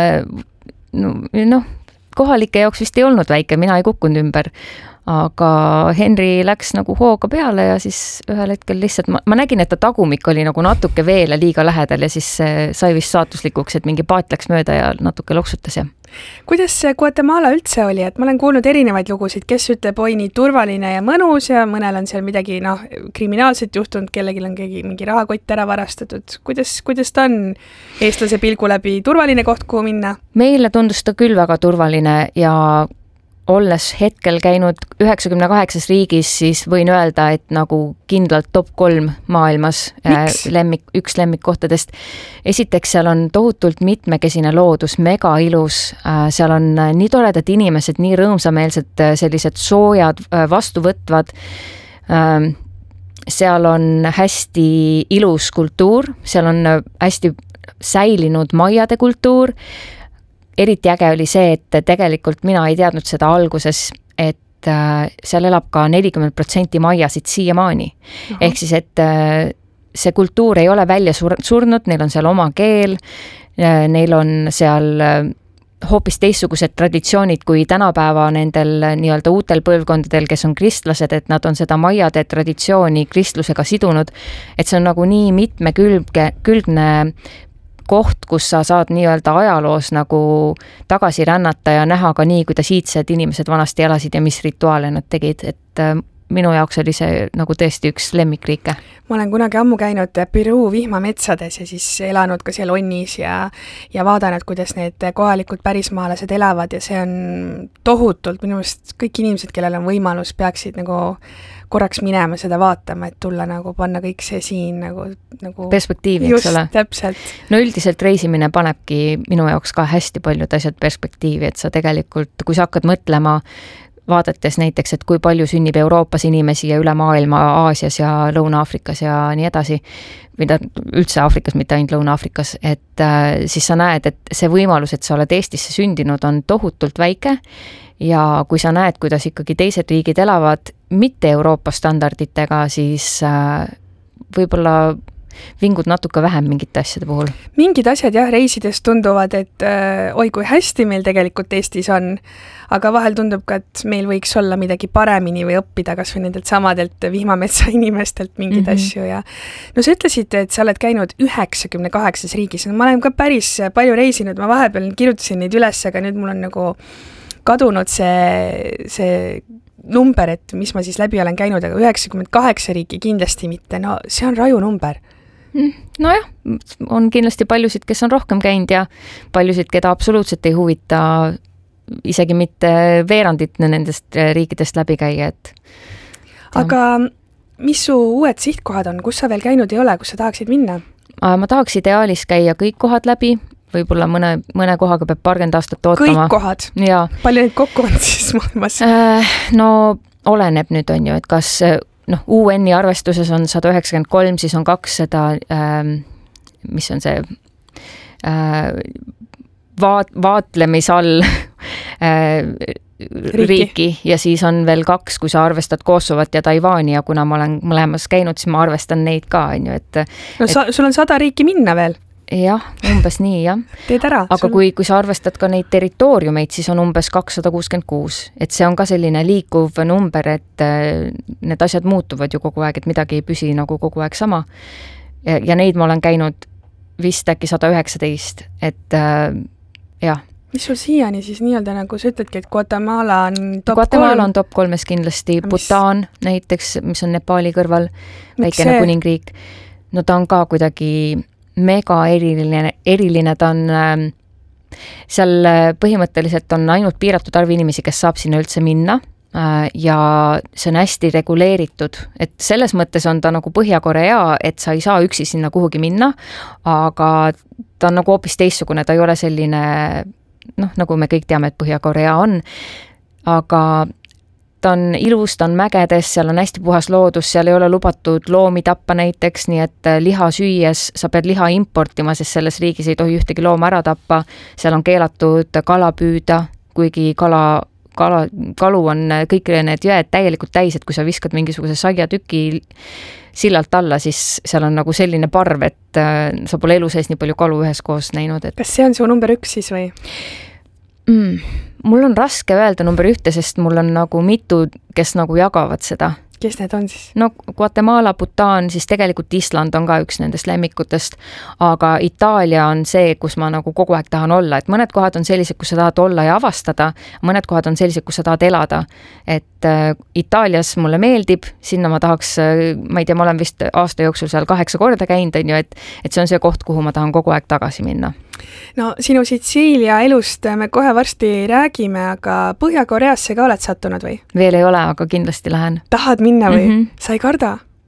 noh, kohalike jaoks vist ei olnud väike, mina ei kukkunud ümber, aga Henri läks nagu hooga peale ja siis ühel hetkel lihtsalt, ma, ma nägin, et ta tagumik oli nagu natuke veele liiga lähedal ja siis sai vist saatuslikuks, et mingi paat läks mööda ja natuke loksutas ja.
Kuidas see Guatemala üldse oli, et ma olen kuulnud erinevaid lugusid, kes ütleb, oi nii turvaline ja mõnus ja mõnel on seal midagi noh, kriminaalselt juhtunud, kellelgi on keegi mingi rahakott ära varastatud. Kuidas, kuidas ta on eestlase pilgu läbi turvaline koht, kuhu minna?
Meile tundus ta küll väga turvaline ja olles hetkel käinud üheksakümne kaheksas riigis, siis võin öelda, et nagu kindlalt top kolm maailmas lemmik, üks lemmikkohtadest. Esiteks seal on tohutult mitmekesine loodus, mega ilus, seal on nii toredad inimesed, nii rõõmsameelsed, sellised soojad, vastuvõtvad. Seal on hästi ilus kultuur, seal on hästi säilinud maiade kultuur. Eriti äge oli see, et tegelikult mina ei teadnud seda alguses, et seal elab ka nelikümmend protsenti maiasid siiamaani. Aha. Ehk siis, et see kultuur ei ole välja surnud, neil on seal oma keel, neil on seal hoopis teistsugused traditsioonid kui tänapäeva nendel nii-öelda uutel põlvkondadel, kes on kristlased, et nad on seda maiade traditsiooni kristlusega sidunud, et see on nagu nii mitmekülgne külgne koht, kus sa saad nii-öelda ajaloos nagu tagasi rännata ja näha ka nii, kuidas iidsed inimesed vanasti elasid ja mis rituaale nad tegid, et minu jaoks oli see nagu tõesti üks lemmikriike.
Ma olen kunagi ammu käinud Peruu vihmametsades ja siis elanud ka seal onnis ja, ja vaadanud, kuidas need kohalikud pärismaalased elavad ja see on tohutult, minu meelest kõik inimesed, kellel on võimalus, peaksid nagu korraks minema seda vaatama, et tulla nagu panna kõik see siin nagu, nagu
perspektiivi,
just,
eks ole.
Täpselt.
No üldiselt reisimine panebki minu jaoks ka hästi paljud asjad perspektiivi, et sa tegelikult, kui sa hakkad mõtlema, vaadates näiteks, et kui palju sünnib Euroopas inimesi ja üle maailma Aasias ja Lõuna-Aafrikas ja nii edasi, mida üldse Aafrikas, mitte ainult Lõuna-Aafrikas, et äh, siis sa näed, et see võimalus, et sa oled Eestisse sündinud, on tohutult väike ja kui sa näed, kuidas ikkagi teised riigid elavad mitte Euroopa standarditega, siis äh, võib-olla vingud natuke vähem mingite asjade puhul.
Mingid asjad jah, reisides tunduvad, et äh, oi kui hästi meil tegelikult Eestis on, aga vahel tundub ka, et meil võiks olla midagi paremini või õppida kas või nendelt samadelt vihmametsa inimestelt mingeid mm-hmm. asju ja no sa ütlesid, et sa oled käinud üheksakümne kaheksas riigis, no ma olen ka päris palju reisinud, ma vahepeal kirjutasin neid üles, aga nüüd mul on nagu kadunud see, see number, et mis ma siis läbi olen käinud, aga üheksakümmend kaheksa riiki kindlasti mitte, no see on raju number.
Nojah, on kindlasti paljusid, kes on rohkem käinud ja paljusid, keda absoluutselt ei huvita isegi mitte veerandit nendest riikidest läbi käia. Et...
Aga mis su uued sihtkohad on, kus sa veel käinud ei ole, kus sa tahaksid minna?
Ma tahaks ideaalis käia kõik kohad läbi, võib-olla mõne, mõne kohaga peab paarkümmend aastat ootama.
Kõik kohad?
Ja.
Palju neid kokku on siis maailmas?
No oleneb nüüd on ju, et kas noh, U N-i arvestuses on sada üheksakümmend kolm, siis on kakssada, ähm, mis on see äh, vaat, vaatlemis all äh, riiki. riiki ja siis on veel kaks, kui sa arvestad Kosovat ja Taiwani ja kuna ma olen mõlemas käinud, siis ma arvestan neid ka, on ju, et...
No sa, sul on sada riiki minna veel?
Jah, umbes nii, jah.
Teed ära.
Aga sul... kui, kui sa arvestad ka neid territooriumeid, siis on umbes kakssada kuuskümmend kuus. Et see on ka selline liikuv number, et need asjad muutuvad ju kogu aeg, et midagi ei püsi nagu kogu aeg sama. Ja, ja neid ma olen käinud vist äkki sada üheksateist, et äh, jah.
mis sul siiani siis nii-öelda nagu sa ütledki, et Guatemala on top
Guatemala
kolm?
on top kolmes kindlasti,
mis...
Bhutan näiteks, mis on Nepali kõrval, väikene kuningriik. No ta on ka kuidagi mega eriline, eriline, ta on äh, seal põhimõtteliselt on ainult piiratud arv inimesi, kes saab sinna üldse minna äh, ja see on hästi reguleeritud, et selles mõttes on ta nagu Põhja-Korea, et sa ei saa üksi sinna kuhugi minna, aga ta on nagu hoopis teistsugune, ta ei ole selline, noh, nagu me kõik teame, et Põhja-Korea on, aga ta on ilus, ta on mägedes, seal on hästi puhas loodus, seal ei ole lubatud loomi tappa näiteks, nii et liha süües sa pead liha importima, sest selles riigis ei tohi ühtegi looma ära tappa, seal on keelatud kala püüda, kuigi kala, kala, kalu on kõik need jõed täielikult täis, et kui sa viskad mingisuguse saiatüki sillalt alla, siis seal on nagu selline parv, et sa pole elu sees nii palju kalu üheskoos näinud. Et...
kas see on su number üks siis või?
Mm, mul on raske öelda number ühte, sest mul on nagu mitu, kes nagu jagavad seda.
Kes need on siis?
No Guatemala, Bhutan, siis tegelikult Island on ka üks nendest lemmikutest, aga Itaalia on see, kus ma nagu kogu aeg tahan olla, et mõned kohad on sellised, kus sa tahad olla ja avastada, mõned kohad on sellised, kus sa tahad elada, et äh, Itaalias mulle meeldib, sinna ma tahaks, ma ei tea, ma olen vist aasta jooksul seal kaheksa korda käinud, on ju, et, et see on see koht, kuhu ma tahan kogu aeg tagasi minna.
No sinu Sitsiilia elust me kohe varsti räägime, aga Põhja-Koreasse ka oled sattunud või?
Veel ei ole, aga kindlasti lähen.
Tahad minna või? Mm-hmm. Sa ei karda?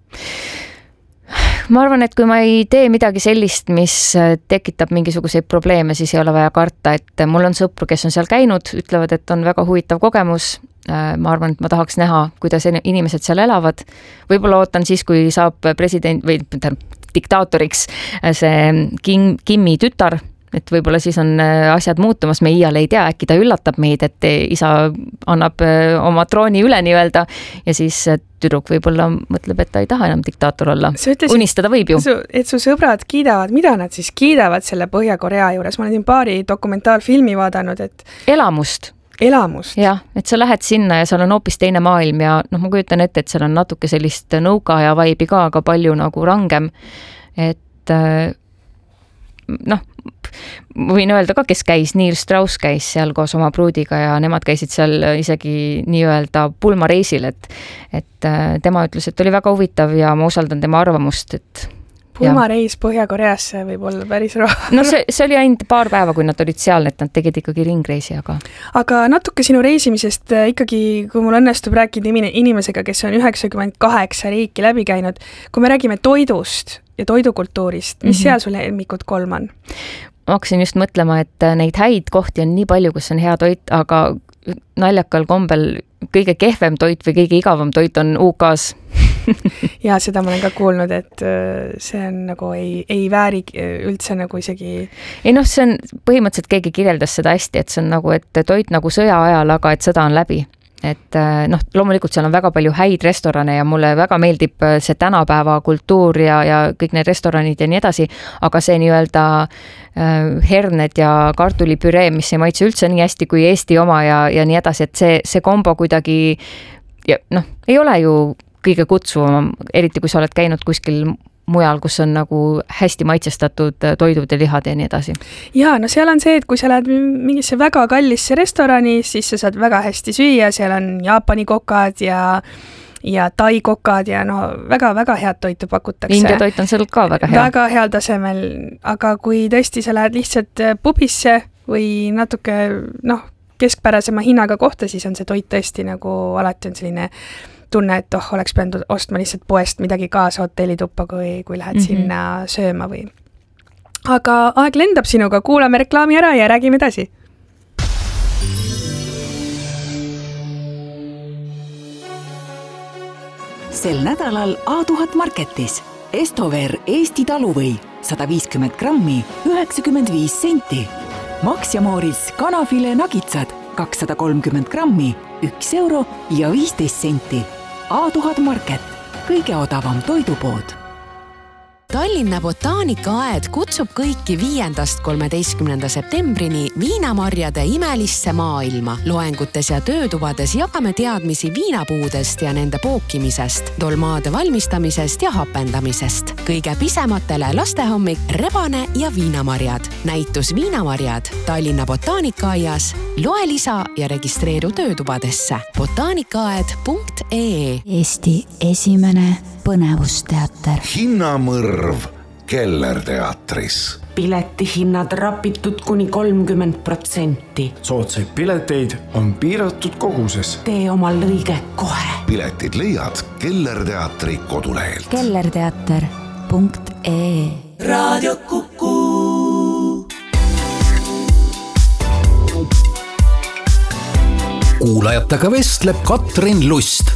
Ma arvan, et kui ma ei tee midagi sellist, mis tekitab mingisuguseid probleeme, siis ei ole vaja karta, et mul on sõpru, kes on seal käinud, ütlevad, et on väga huvitav kogemus. Ma arvan, et ma tahaks näha, kuidas inimesed seal elavad. Võib-olla ootan siis, kui saab president või diktaatoriks see Kim, Kimi tütar, et võib-olla siis on asjad muutumas, me iial ei tea, äkki ta üllatab meid, et isa annab oma trooni üle nii-öelda ja siis tüdruk võib-olla mõtleb, et ta ei taha enam diktaator olla. Ütlesid, unistada võib ju.
Et su sõbrad kiidavad, mida nad siis kiidavad selle Põhja-Korea juures? Ma olen siin paari dokumentaalfilmi vaadanud, et...
Elamust.
Elamust?
Jah, et sa lähed sinna ja seal on hoopis teine maailm ja noh, ma kujutan ette, et seal on natuke sellist nõuka ja vaibi ka, aga palju nagu rangem, et noh, võin öelda ka, kes käis, Neil Strauss käis seal koos oma pruudiga ja nemad käisid seal isegi nii-öelda pulmareisil, et, et tema ütles, et oli väga huvitav ja ma usaldan tema arvamust, et
pulmareis Põhja-Koreasse võib olla päris roh-.
No see, see oli ainult paar päeva, kui nad olid seal, et nad tegid ikkagi ringreisi, aga...
Aga natuke sinu reisimisest ikkagi, kui mul õnnestub rääkida inimesega, kes on üheksakümmend kaheksa riiki läbi käinud, kui me räägime toidust ja toidukultuurist, mis mm-hmm. seal sul lemmikut kolm on?
Ma hakkasin just mõtlema, et neid häid kohti on nii palju, kus on hea toit, aga naljakal kombel kõige kehvem toit või kõige igavam toit on U K-s.
Ja seda ma olen ka kuulnud, et see on nagu ei, ei vääri üldse nagu isegi...
Ei noh, see on põhimõtteliselt keegi kirjeldas seda hästi, et see on nagu, et toit nagu sõja ajal, aga et sõda on läbi. Et noh, loomulikult seal on väga palju häid restorane ja mulle väga meeldib see tänapäeva kultuur ja, ja kõik need restoranid ja nii edasi, aga see nii-öelda herned ja kartulipüree, mis ei maitse üldse nii hästi kui Eesti oma ja, ja nii edasi, et see, see kombo kuidagi ja noh, ei ole ju kõige kutsuvam, eriti kui sa oled käinud kuskil mujal, kus on nagu hästi maitsestatud toidud ja lihad ja nii edasi. Ja,
no seal on see, et kui sa lähed mingisse väga kallisse restorani, siis sa saad väga hästi süüa, seal on Jaapani kokad ja, ja Tai kokad ja no väga-väga head toitu pakutakse.
India toit on seal ka väga hea.
Väga heal tasemel, aga kui tõesti sa lähed lihtsalt pubisse või natuke noh, keskpärasema hinnaga kohta, siis on see toit tõesti nagu alati on selline tunne, et oh, oleks pidanud ostma lihtsalt poest midagi kaasa hotellituppa, kui, kui lähed mm-hmm. sinna sööma või. Aga aeg lendab sinuga, kuulame reklaami ära ja räägime edasi.
Sel nädalal A tuhat Marketis Estover Eesti taluvõi sada viiskümmend grammi üheksakümmend viis senti. Max ja Mooris kanafile nagitsad kakssada kolmkümmend grammi üks euro ja viisteist senti. A tuhat Market, kõige odavam toidupood.
Tallinna Botaanikaaed kutsub kõiki viiendast kolmeteistkümnenda septembrini viinamarjade imelisse maailma. Loengutes ja töötubades jagame teadmisi viinapuudest ja nende pookimisest, dolmaade valmistamisest ja hapendamisest. Kõige pisematele lastehommik, rebane ja viinamarjad. Näitus Viinamarjad Tallinna Botaanikaaias. Loe lisa ja registreeru töötubadesse. botaanikaaed punkt ee.
Eesti esimene põnevusteater.
Hinnamõrv Kellerteatris.
Piletihinnad rapitud kuni kolmkümmend protsenti.
Soodsaid pileteid on piiratud koguses.
Tee oma lõige kohe.
Piletid leiad Kellerteatri kodulehelt.
kellerteater punkt ee.
Raadio Kuku.
Kuulajatega vestleb Katrin Lust.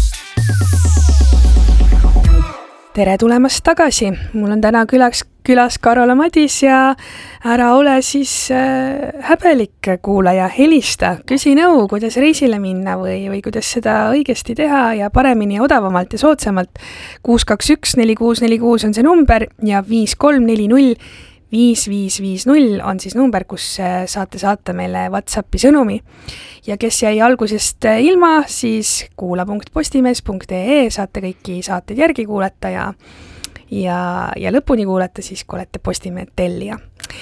Tere tulemast tagasi. Mul on täna külaks, külas Karola Madis ja ära ole siis äh, häbelik kuulaja, helista, küsi nõu, kuidas reisile minna või, või kuidas seda õigesti teha ja paremini, odavamalt ja soodsamalt. kuus kaks üks neli kuus neli kuus on see number ja viis kolm neli null viis viis viis null on siis number, kus saate saata meile WhatsAppi sõnumi. Ja kes jäi algusest ilma, siis kuula punkt postimees punkt ee saate kõiki saateid järgi kuulata ja, ja, ja lõpuni kuulata siis, kui olete Postimehed tellija.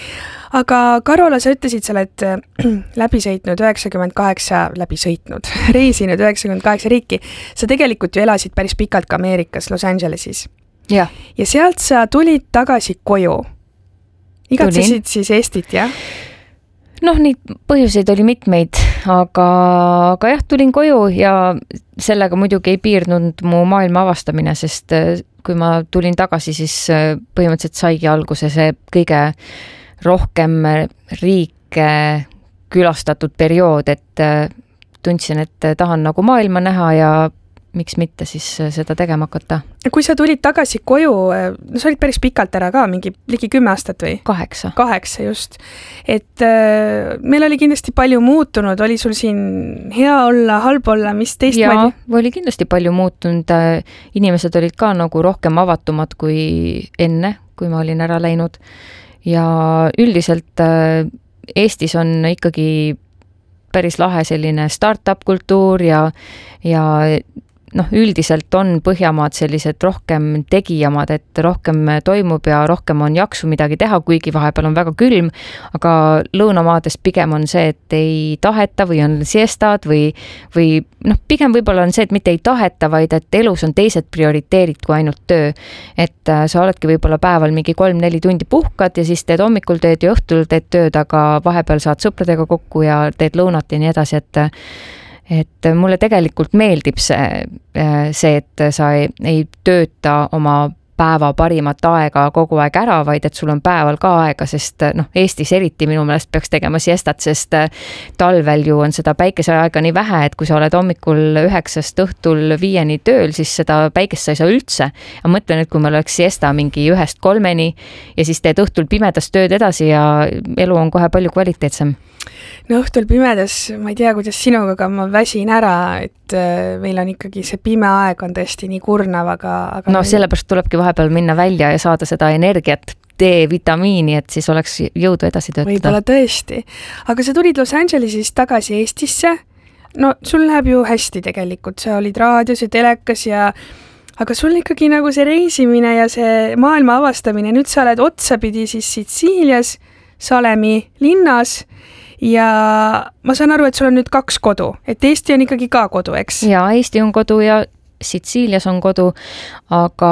Aga Karola, sa ütlesid, sa oled läbi sõitnud üheksakümmend kaheksa, läbi sõitnud, reisinud üheksakümmend kaheksa riiki. Sa tegelikult ju elasid päris pikalt ka Ameerikas, Los Angelesis.
Ja,
ja sealt sa tulid tagasi koju. Igatsesid siis Eestit, jah?
Noh, neid põhjuseid oli mitmeid, aga, aga jah, tulin koju ja sellega muidugi ei piirnud mu maailma avastamine, sest kui ma tulin tagasi, siis põhimõtteliselt saigi alguse see kõige rohkem riike külastatud periood, et tundsin, et tahan nagu maailma näha ja miks mitte siis seda tegema hakata.
Kui sa tulid tagasi koju, no sa olid päris pikalt ära ka, mingi ligi kümme aastat või?
Kaheksa.
Kaheksa, just. Et äh, meil oli kindlasti palju muutunud, oli sul siin hea olla, halb olla, mis teistmoodi?
Jaa, oli kindlasti palju muutunud. Inimesed olid ka nagu rohkem avatumad kui enne, kui ma olin ära läinud. Ja üldiselt äh, Eestis on ikkagi päris lahe selline startup kultuur ja, ja noh, üldiselt on Põhjamaad sellised rohkem tegijamad, et rohkem toimub ja rohkem on jaksu midagi teha, kuigi vahepeal on väga külm, aga lõunamaades pigem on see, et ei taheta või on siestad või, või noh, pigem võib-olla on see, et mitte ei taheta, vaid et elus on teised prioriteerid kui ainult töö. Et sa oledki võib-olla päeval mingi kolm-neli tundi puhkad ja siis teed hommikul teed ja õhtul teed tööd, aga vahepeal saad sõpradega kokku ja teed lõunat ja nii edasi, et et mulle tegelikult meeldib see, see, et sa ei, ei tööta oma päeva parimat aega kogu aeg ära, vaid et sul on päeval ka aega, sest noh, Eestis eriti minu meelest peaks tegema siestat, sest talvel ju on seda päikeseaega nii vähe, et kui sa oled hommikul üheksast õhtul viieni tööl, siis seda päikest sa ei saa üldse. Ja mõtlen, et kui meil oleks siesta mingi ühest kolmeni ja siis teed õhtul pimedas tööd edasi ja elu on kohe palju kvaliteetsem.
No õhtul pimedas, ma ei tea, kuidas sinuga, aga ma väsin ära, et meil on ikkagi see pime aeg on tõesti nii kurnav, aga... aga
no
meil...
sellepärast tulebki vahepeal minna välja ja saada seda energiat, D-vitamiini, et siis oleks jõudu edasi töötada.
Võib-olla tõesti. Aga sa tulid Los Angelesist tagasi Eestisse. No sul läheb ju hästi tegelikult. Sa olid raadios ja telekas ja... Aga sul ikkagi nagu see reisimine ja see maailma avastamine, nüüd sa oled otsapidi siis Sitsiilias, Salemi linnas ja ma saan aru, et sul on nüüd kaks kodu, et Eesti on ikkagi ka kodu, eks?
Ja Eesti on kodu ja Sitsiilias on kodu, aga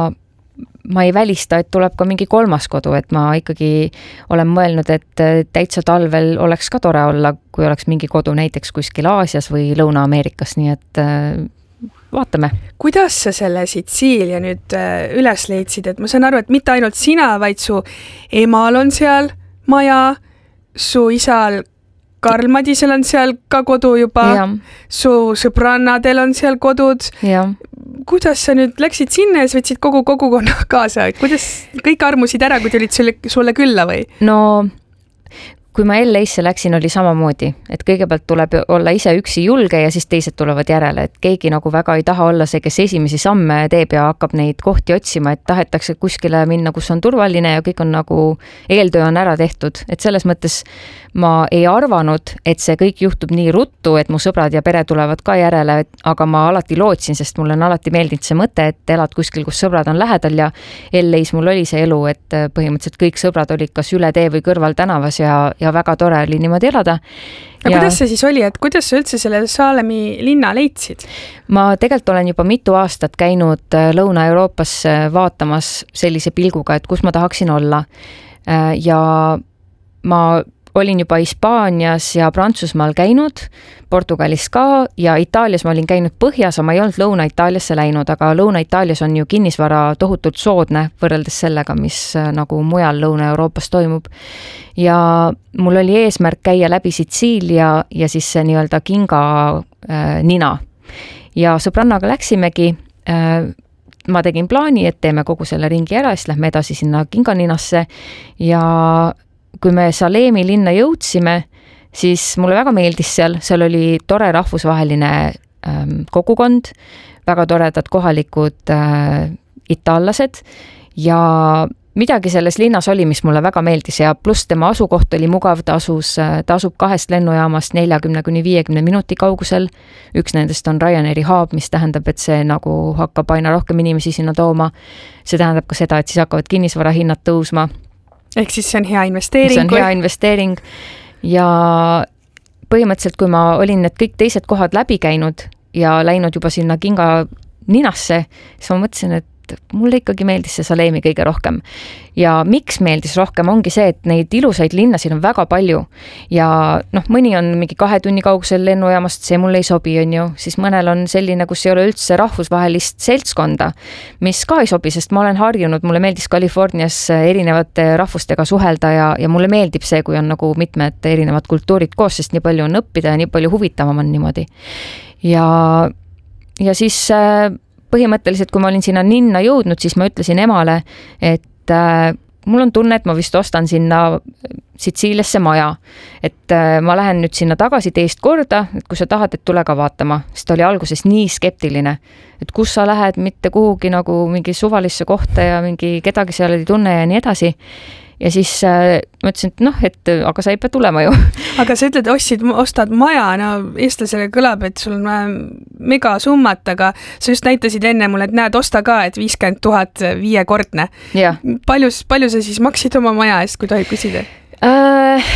ma ei välista, et tuleb ka mingi kolmas kodu, et ma ikkagi olen mõelnud, et täitsa talvel oleks ka tore olla, kui oleks mingi kodu näiteks kuskil Aasias või Lõuna-Ameerikas, nii et vaatame.
Kuidas sa selle Sitsiilia nüüd üles leidsid, et ma saan aru, et mitte ainult sina, vaid su emal on seal maja, su isal Karl Madisel on seal ka kodu juba, ja. Su sõbrannadel on seal kodud.
Ja.
Kuidas sa nüüd läksid sinna ja võtsid kogu kogukonna kaasa? Kuidas kõik armusid ära, kui tulid sulle, sulle külla või?
No kui ma L A-sse läksin, oli samamoodi, et kõigepealt tuleb olla ise üksi julge ja siis teised tulevad järele, et keegi nagu väga ei taha olla see, kes esimesi samme teeb ja hakkab neid kohti otsima, et tahetakse kuskile minna, kus on turvaline ja kõik on nagu, eeltöö on ära tehtud, et selles mõttes ma ei arvanud, et see kõik juhtub nii ruttu, et mu sõbrad ja pere tulevad ka järele, aga ma alati lootsin, sest mulle on alati meeldinud see mõte, et elad kuskil, kus sõbrad on lähedal ja L A-s mul oli see elu, et põhimõtteliselt kõik sõbrad olid kas üle tee või kõrval tänavas ja, ja väga tore oli niimoodi elada.
Aga ja kuidas see siis oli, et kuidas sa üldse selle Saalemi linna leidsid?
Ma tegelikult olen juba mitu aastat käinud Lõuna-Euroopas vaatamas sellise pilguga, et kus ma tahaksin olla. Ja ma olin juba Hispaanias ja Prantsusmaal käinud, Portugalis ka ja Itaalias ma olin käinud põhjas, ma ei olnud Lõuna-Itaaliasse läinud, aga Lõuna-Itaalias on ju kinnisvara tohutult soodne võrreldes sellega, mis nagu mujal Lõuna-Euroopas toimub. Ja mul oli eesmärk käia läbi Sitsiilia ja siis see nii-öelda kinga äh, nina. Ja sõbrannaga läksimegi, äh, ma tegin plaani, et teeme kogu selle ringi ära, siis lähme edasi sinna kinganinasse ja kui me Salemi linna jõudsime, siis mulle väga meeldis seal, seal oli tore rahvusvaheline ähm, kogukond, väga toredad kohalikud äh, itaallased ja midagi selles linnas oli, mis mulle väga meeldis ja pluss tema asukoht oli mugav, ta asus, ta asub kahest lennujaamast neljakümne kuni viiekümne minuti kaugusel. Üks nendest on Ryanairi hub, mis tähendab, et see nagu hakkab aina rohkem inimesi sinna tooma. See tähendab ka seda, et siis hakkavad kinnisvara hinnad tõusma.
Ehk siis see on hea investeering.
See on hea investeering ja põhimõtteliselt, kui ma olin need kõik teised kohad läbi käinud ja läinud juba sinna kinga ninasse, siis ma mõtlesin, et mulle ikkagi meeldis see Salemi kõige rohkem. Ja miks meeldis rohkem ongi see, et neid ilusaid linnasid on väga palju ja noh, mõni on mingi kahe tunni kaugusel lennujaamast, see mulle ei sobi, on ju, siis mõnel on selline, kus ei ole üldse rahvusvahelist seltskonda, mis ka ei sobi, sest ma olen harjunud, mulle meeldis Californias erinevate rahvustega suhelda ja, ja mulle meeldib see, kui on nagu mitmed erinevad kultuurid koos, sest nii palju on õppida ja nii palju huvitavam on niimoodi. Ja, ja siis põhimõtteliselt, kui ma olin sinna ninna jõudnud, siis ma ütlesin emale, et äh, mul on tunne, et ma vist ostan sinna Sitsiiliasse maja. Et äh, ma lähen nüüd sinna tagasi teist korda, et kui sa tahad, et tule ka vaatama. Sest ta oli alguses nii skeptiline, et kus sa lähed mitte kuhugi nagu mingi suvalisse kohta ja mingi kedagi seal ei tunne ja nii edasi. Ja siis äh, ma ütlesin, et noh, et aga sa ei pea tulema ju.
Aga sa ütled, ostsid, ostad maja, no eestlasele kõlab, et sul on mega summat, aga sa just näitasid enne mulle, et näed, osta ka, et viiskümmend tuhat viiekordne.
Ja.
Palju, palju sa siis maksid oma maja eest, kui tohib küsida?
Äh,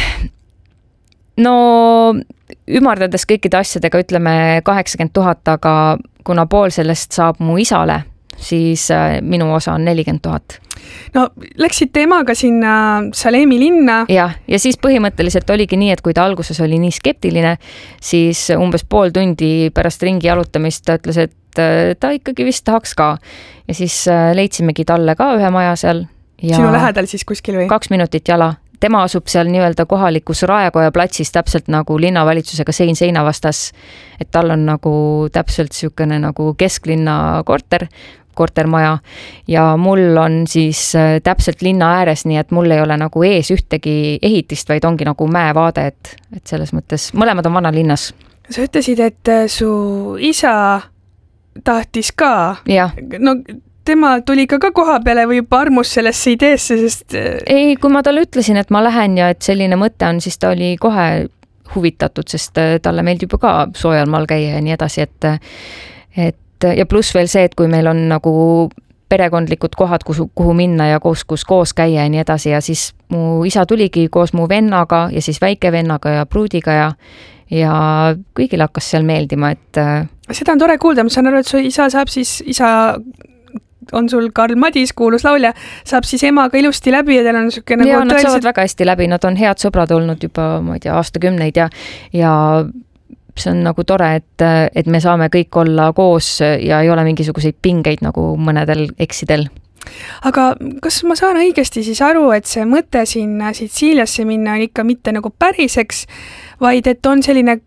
no ümardades kõikide asjadega ütleme kaheksakümmend tuhat, aga kuna pool sellest saab mu isale, siis äh, minu osa on nelikümmend tuhat.
No läksid temaga sinna Salemi linna.
Ja, ja siis põhimõtteliselt oligi nii, et kui ta alguses oli nii skeptiline, siis umbes pool tundi pärast ringi jalutamist ta ütles, et ta ikkagi vist tahaks ka. Ja siis leidsimegi talle ka ühe maja seal. Ja
sinu lähedal siis kuskil või?
Kaks minutit jala. Tema asub seal nii-öelda kohalikus Raekoja platsis täpselt nagu linnavalitsusega sein seina vastas, et tal on nagu täpselt siukene nagu kesklinna korter, kortermaja ja mul on siis täpselt linna ääres, nii et mul ei ole nagu ees ühtegi ehitist, vaid ongi nagu mäevaade, et, et selles mõttes mõlemad on vana linnas.
Sa ütlesid, et su isa tahtis ka.
Ja.
No tema tuli ka ka koha peale või juba armus sellesse ideesse, sest...
Ei, kui ma talle ütlesin, et ma lähen ja et selline mõte on, siis ta oli kohe huvitatud, sest talle meeldib ju ka soojal maal käia ja nii edasi, et, et ja pluss veel see, et kui meil on nagu perekondlikud kohad, kuhu, kuhu minna ja koos, kus koos käia ja nii edasi ja siis mu isa tuligi koos mu vennaga ja siis väikevennaga ja pruudiga ja, ja kõigile hakkas seal meeldima, et...
Seda on tore kuulda, ma saan aru, et su isa saab siis, isa on sul Karl Madis, kuulus laulja, saab siis emaga ilusti läbi ja teil on siuke nagu...
Ja, nad tõeliselt... saavad väga hästi läbi, nad on head sõbrad olnud juba, ma ei tea, aastakümneid ja, ja see on nagu tore, et, et me saame kõik olla koos ja ei ole mingisuguseid pingeid nagu mõnedel eksidel.
Aga kas ma saan õigesti siis aru, et see mõte sinna Sitsiiliasse minna on ikka mitte nagu päriseks, vaid et on selline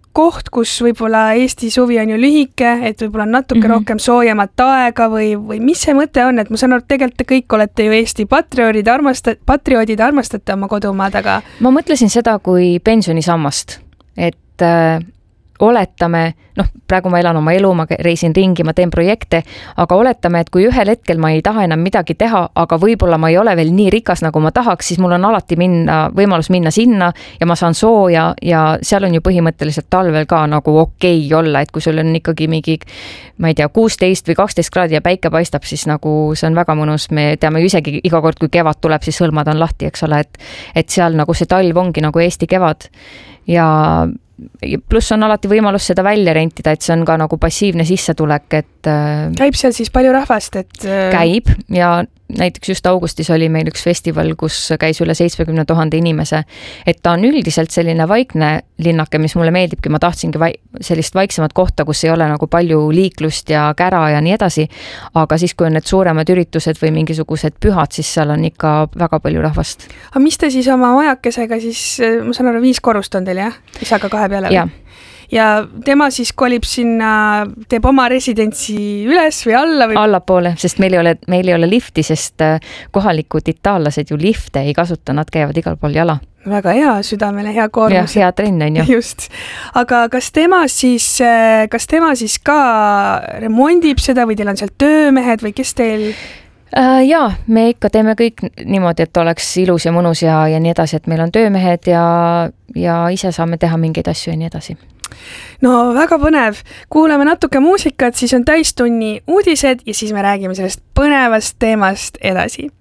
koht, kus võib-olla Eesti suvi on ju lühike, et võib-olla on natuke mm-hmm. rohkem soojemat aega või, või mis see mõte on, et ma saan aru, et tegelikult te kõik olete ju Eesti patrioodid, armasta, patrioodid, armastate oma kodumaad, aga...
Ma mõtlesin seda kui pensionisammast, et äh, oletame, noh, praegu ma elan oma elu, ma reisin ringi, ma teen projekte, aga oletame, et kui ühel hetkel ma ei taha enam midagi teha, aga võib-olla ma ei ole veel nii rikas, nagu ma tahaks, siis mul on alati minna, võimalus minna sinna ja ma saan sooja ja seal on ju põhimõtteliselt talvel ka nagu okei olla, et kui sul on ikkagi mingi, ma ei tea, kuusteist või kaksteist kraadi ja päike paistab, siis nagu see on väga mõnus, me teame ju isegi iga kord, kui kevad tuleb, siis hõlmad on lahti, eks ole, et, et seal nagu see talv ongi nagu Eesti kevad ja pluss on alati võimalus seda välja rentida, et see on ka nagu passiivne sissetulek, et
käib seal siis palju rahvast, et
käib ja näiteks just augustis oli meil üks festival, kus käis üle seitsmekümne tuhande inimese, et ta on üldiselt selline vaikne linnake, mis mulle meeldibki, ma tahtsingi vai- sellist vaiksemat kohta, kus ei ole nagu palju liiklust ja kära ja nii edasi, aga siis, kui on need suuremad üritused või mingisugused pühad, siis seal on ikka väga palju rahvast.
Aga mis te siis oma majakesega siis, ma saan aru, viis korrust on teil, jah? Isaga kahe peale?
Jah.
Ja tema siis kolib sinna, teeb oma residentsi üles või alla? Või...
Allapoole, sest meil ei ole, meil ei ole lifti, sest kohalikud itaallased ju lifte ei kasuta, nad käivad igal pool jala.
Väga hea, südamele hea koormus.
Ja, hea trenn on ju.
Just. Aga kas tema siis, kas tema siis ka remondib seda või teil on seal töömehed või kes teil...
Uh, jaa, me ikka teeme kõik niimoodi, et oleks ilus ja mõnus ja, ja nii edasi, et meil on töömehed ja, ja ise saame teha mingeid asju ja nii edasi.
No väga põnev. Kuuleme natuke muusikat, siis on täistunni uudised ja siis me räägime sellest põnevast teemast edasi.